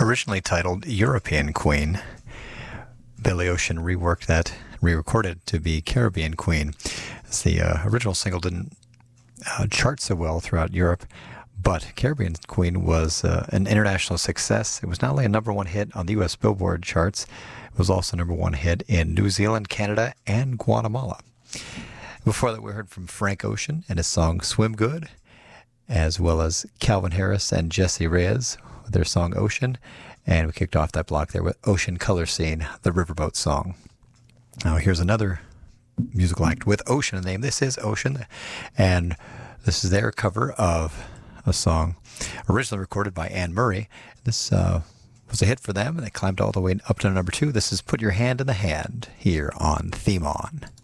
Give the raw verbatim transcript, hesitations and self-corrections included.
Originally titled European Queen, Billy Ocean reworked that, re-recorded to be Caribbean Queen. As the uh, original single didn't uh, chart so well throughout Europe, but Caribbean Queen was uh, an international success. It was not only a number one hit on the U S Billboard charts, it was also number one hit in New Zealand, Canada, and Guatemala. Before that, we heard from Frank Ocean and his song Swim Good, as well as Calvin Harris and Jessie Reyes with their song Ocean. And we kicked off that block there with Ocean Color Scene, the Riverboat song. Now here's another musical act with Ocean in the name. This is Ocean, and this is their cover of a song originally recorded by Anne Murray. This uh, was a hit for them, and they climbed all the way up to number two. This is Put Your Hand in the Hand here on Theme On.